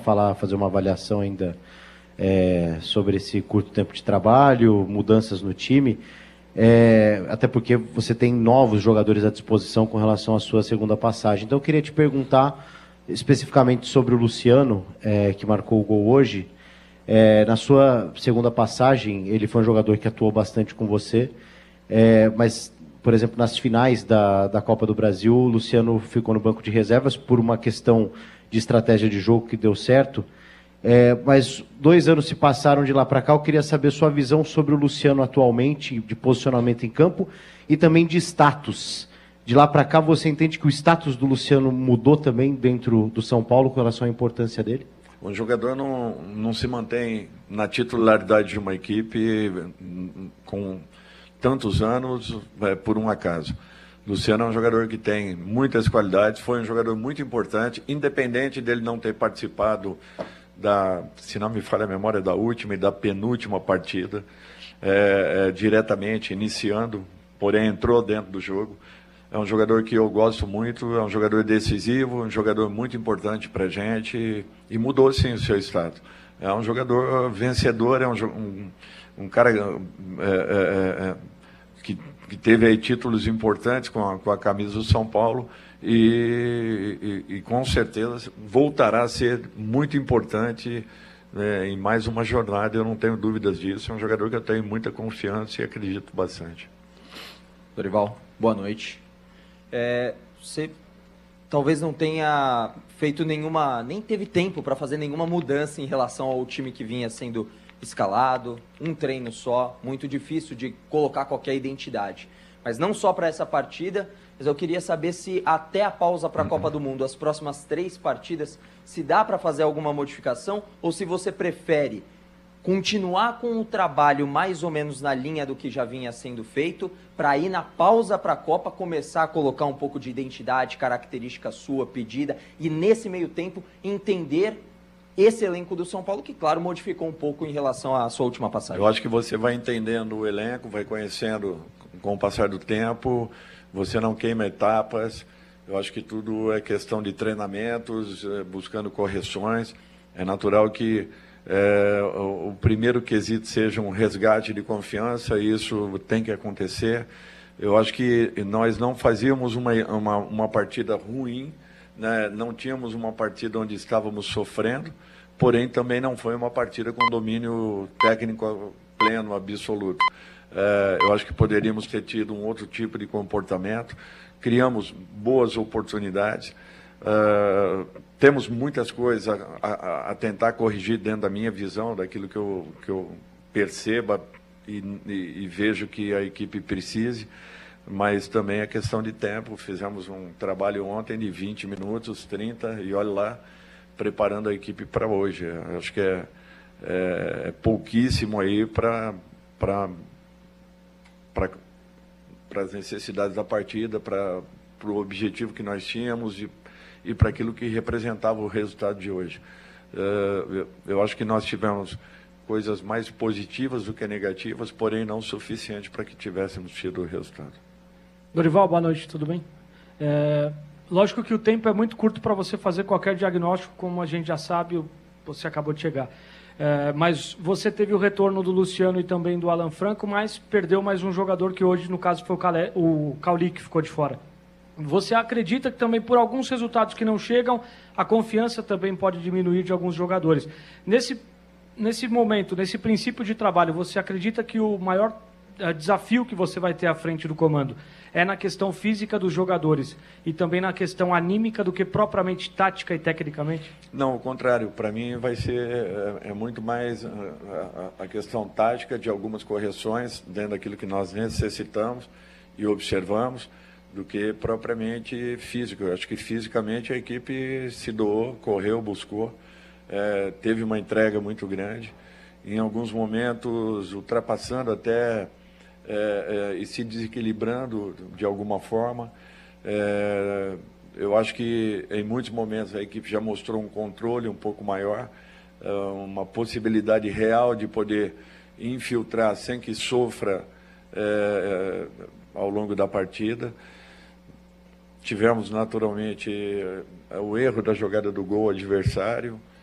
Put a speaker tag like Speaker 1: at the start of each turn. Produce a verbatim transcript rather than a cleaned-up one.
Speaker 1: falar, fazer uma avaliação ainda é, sobre esse curto tempo de trabalho, mudanças no time, é, até porque você tem novos jogadores à disposição com relação à sua segunda passagem. Então eu queria te perguntar especificamente sobre o Luciano, é, que marcou o gol hoje. É, na sua segunda passagem, ele foi um jogador que atuou bastante com você, é, mas, por exemplo, nas finais da, da Copa do Brasil, o Luciano ficou no banco de reservas por uma questão de estratégia de jogo que deu certo. É, mas dois anos se passaram de lá para cá. Eu queria saber sua visão sobre o Luciano atualmente, de posicionamento em campo e também de status. De lá para cá, você entende que o status do Luciano mudou também dentro do São Paulo com relação à importância dele?
Speaker 2: O jogador não, não se mantém na titularidade de uma equipe com tantos anos é, por um acaso. Luciano é um jogador que tem muitas qualidades, foi um jogador muito importante, independente dele não ter participado da, se não me falha a memória, da última e da penúltima partida, é, é, diretamente, iniciando, porém entrou dentro do jogo. É um jogador que eu gosto muito, é um jogador decisivo, um jogador muito importante para a gente e mudou sim o seu status. É um jogador vencedor, é um, um, um cara é, é, é, que, que teve aí títulos importantes com a, com a camisa do São Paulo e, e, e com certeza voltará a ser muito importante é, em mais uma jornada, eu não tenho dúvidas disso. É um jogador que eu tenho muita confiança e acredito bastante.
Speaker 3: Dorival, boa noite. É, você talvez não tenha feito nenhuma, nem teve tempo para fazer nenhuma mudança em relação ao time que vinha sendo escalado, um treino só, muito difícil de colocar qualquer identidade. Mas não só para essa partida, mas eu queria saber se até a pausa para a Copa do Mundo, as próximas três partidas, se dá para fazer alguma modificação ou se você prefere continuar com o trabalho mais ou menos na linha do que já vinha sendo feito, para ir na pausa para a Copa começar a colocar um pouco de identidade, característica sua, pedida, e nesse meio tempo entender esse elenco do São Paulo, que claro, modificou um pouco em relação à sua última passagem.
Speaker 2: Eu acho que você vai entendendo o elenco, vai conhecendo com o passar do tempo, você não queima etapas, eu acho que tudo é questão de treinamentos, buscando correções, é natural que É, o, o primeiro quesito seja um resgate de confiança, e isso tem que acontecer. Eu acho que nós não fazíamos uma, uma, uma partida ruim, né? Não tínhamos uma partida onde estávamos sofrendo, porém também não foi uma partida com domínio técnico pleno, absoluto. É, eu acho que poderíamos ter tido um outro tipo de comportamento, criamos boas oportunidades. Uh, temos muitas coisas a, a, a tentar corrigir dentro da minha visão, daquilo que eu, que eu perceba e, e, e vejo que a equipe precise, mas também é questão de tempo. Fizemos um trabalho ontem de vinte minutos, trinta, e olha lá, preparando a equipe para hoje. Eu acho que é, é, é pouquíssimo aí para para as necessidades da partida, para o objetivo que nós tínhamos e e para aquilo que representava o resultado de hoje. Uh, eu acho que nós tivemos coisas mais positivas do que negativas, porém não suficiente para que tivéssemos tido o resultado.
Speaker 4: Dorival, boa noite, tudo bem? É, lógico que o tempo é muito curto para você fazer qualquer diagnóstico, como a gente já sabe, você acabou de chegar. É, mas você teve o retorno do Luciano e também do Alan Franco, mas perdeu mais um jogador que hoje, no caso, foi o, Calé, o Cauli, que ficou de fora. Você acredita que também por alguns resultados que não chegam, a confiança também pode diminuir de alguns jogadores. Nesse, nesse momento, nesse princípio de trabalho, você acredita que o maior uh, desafio que você vai ter à frente do comando é na questão física dos jogadores e também na questão anímica do que propriamente tática e tecnicamente?
Speaker 2: Não, ao contrário. Para mim vai ser é, é muito mais a, a, a questão tática, de algumas correções dentro daquilo que nós necessitamos e observamos, do que propriamente físico. Eu acho que fisicamente a equipe se doou, correu, buscou, é, teve uma entrega muito grande, em alguns momentos ultrapassando até é, é, e se desequilibrando de alguma forma. É, eu acho que em muitos momentos a equipe já mostrou um controle um pouco maior, é, uma possibilidade real de poder infiltrar sem que sofra é, é, ao longo da partida. Tivemos, naturalmente, o erro da jogada do gol adversário,